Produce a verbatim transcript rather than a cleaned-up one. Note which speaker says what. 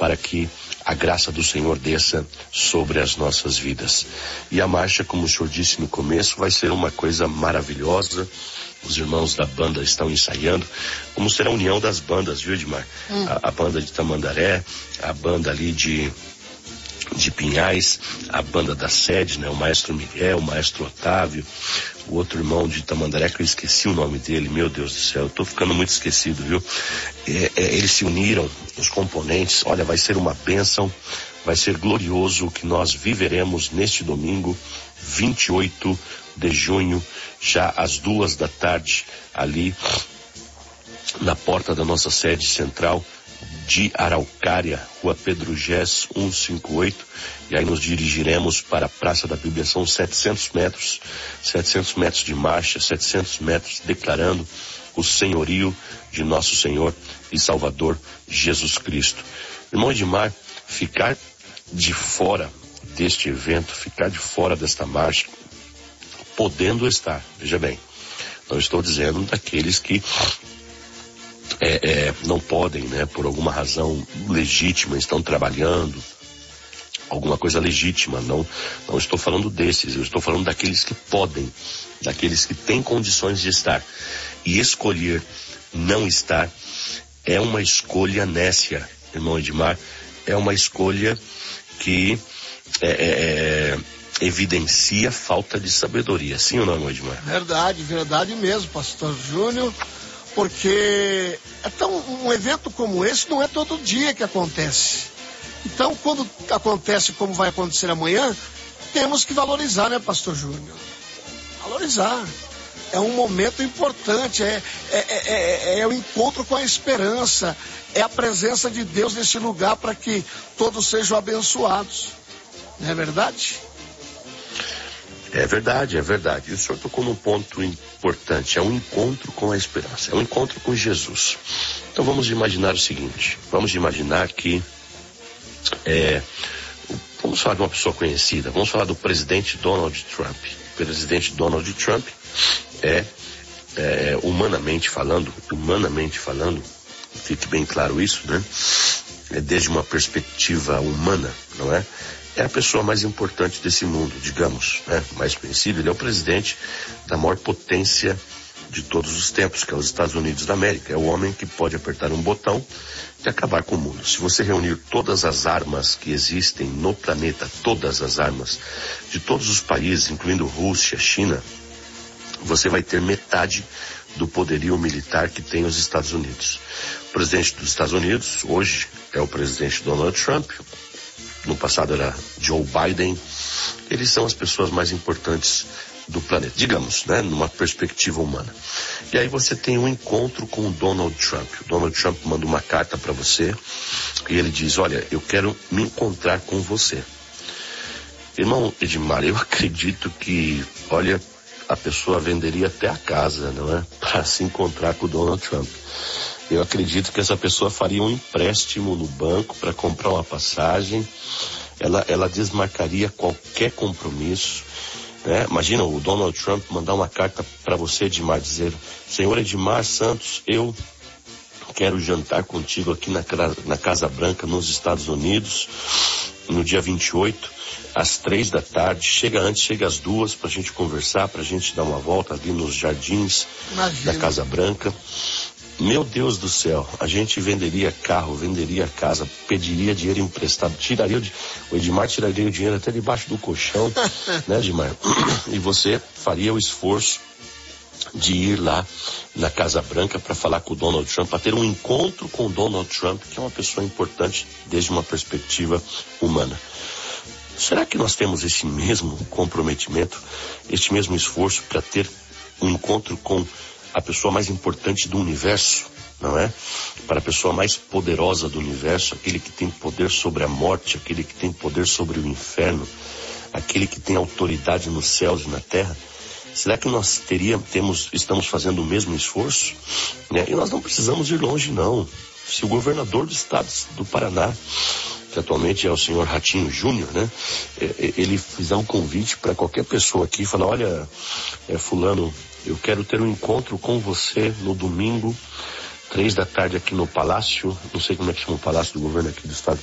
Speaker 1: para que a graça do Senhor desça sobre as nossas vidas. E a marcha, como o senhor disse no começo, vai ser uma coisa maravilhosa. Os irmãos da banda estão ensaiando, como será a união das bandas, viu, Edmar? Hum. A, a banda de Tamandaré, a banda ali de, de Pinhais, a banda da sede, né? O maestro Miguel, o maestro Otávio, o outro irmão de Tamandaré, que eu esqueci o nome dele, meu Deus do céu, eu tô ficando muito esquecido, viu? É, é, eles se uniram, os componentes, olha, vai ser uma bênção, vai ser glorioso o que nós viveremos neste domingo, vinte e oito de junho, já às duas da tarde, ali na porta da nossa sede central de Araucária, Rua Pedro Gés, cento e cinquenta e oito, e aí nos dirigiremos para a Praça da Bíblia. São setecentos metros, setecentos metros de marcha, setecentos metros declarando o senhorio de nosso Senhor e Salvador Jesus Cristo. Irmão Edmar, ficar de fora deste evento, ficar de fora desta marcha, podendo estar, veja bem, não estou dizendo daqueles que é, é, não podem, né, por alguma razão legítima, estão trabalhando, alguma coisa legítima, não, não estou falando desses, eu estou falando daqueles que podem, daqueles que têm condições de estar, e escolher não estar é uma escolha nécia, irmão Edmar, é uma escolha que é, é, é, evidencia falta de sabedoria, sim ou não, Edmar?
Speaker 2: Verdade, verdade mesmo, pastor Júnior, porque é tão, um evento como esse não é todo dia que acontece. Então, quando acontece como vai acontecer amanhã, temos que valorizar, né, pastor Júnior? Valorizar. É um momento importante, é, é, é, é, é o encontro com a esperança, é a presença de Deus nesse lugar para que todos sejam abençoados. Não é verdade?
Speaker 1: É verdade, é verdade. E o senhor tocou num ponto importante, é um encontro com a esperança, é um encontro com Jesus. Então vamos imaginar o seguinte, vamos imaginar que, é, vamos falar de uma pessoa conhecida, vamos falar do presidente Donald Trump. O presidente Donald Trump é, é humanamente falando, humanamente falando, fique bem claro isso, né? É desde uma perspectiva humana, não é? É a pessoa mais importante desse mundo, digamos, né? Mais conhecido, ele é o presidente da maior potência de todos os tempos, que é os Estados Unidos da América. É o homem que pode apertar um botão e acabar com o mundo. Se você reunir todas as armas que existem no planeta, todas as armas de todos os países, incluindo Rússia, China, você vai ter metade do poderio militar que tem os Estados Unidos. O presidente dos Estados Unidos, hoje, é o presidente Donald Trump. No passado era Joe Biden. Eles são as pessoas mais importantes do planeta, digamos, né, numa perspectiva humana. E aí você tem um encontro com o Donald Trump. O Donald Trump manda uma carta para você e ele diz, olha, eu quero me encontrar com você. Irmão Edmar, eu acredito que, olha, a pessoa venderia até a casa, não é? Para se encontrar com o Donald Trump. Eu acredito que essa pessoa faria um empréstimo no banco para comprar uma passagem. Ela, ela desmarcaria qualquer compromisso, né? Imagina o Donald Trump mandar uma carta para você, Edmar, dizer, Senhor Edmar Santos, eu quero jantar contigo aqui na, na Casa Branca, nos Estados Unidos, no dia vinte e oito, às três da tarde. Chega antes, chega às duas, para a gente conversar, para a gente dar uma volta ali nos jardins Imagina. da Casa Branca. Meu Deus do céu, a gente venderia carro, venderia casa, pediria dinheiro emprestado, tiraria o, o Edmar tiraria o dinheiro até debaixo do colchão, né, Edmar? E você faria o esforço de ir lá na Casa Branca para falar com o Donald Trump, para ter um encontro com o Donald Trump, que é uma pessoa importante desde uma perspectiva humana. Será que nós temos esse mesmo comprometimento, este mesmo esforço para ter um encontro com a pessoa mais importante do universo, não é? Para a pessoa mais poderosa do universo, aquele que tem poder sobre a morte, aquele que tem poder sobre o inferno, aquele que tem autoridade nos céus e na terra? Será que nós teríamos, temos, estamos fazendo o mesmo esforço? Né? E nós não precisamos ir longe, não. Se o governador do estado do Paraná, que atualmente é o senhor Ratinho Júnior, né? Ele fizer um convite para qualquer pessoa aqui, falar, olha, é, fulano, eu quero ter um encontro com você no domingo, três da tarde aqui no Palácio, não sei como é que chama o Palácio do Governo aqui do estado